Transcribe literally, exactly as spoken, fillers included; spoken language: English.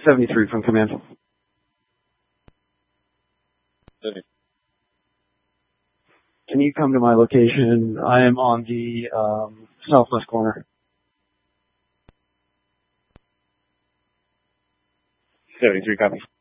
seventy-three from command. Can you come to my location? I am on the um, southwest corner. seventy-three, copy.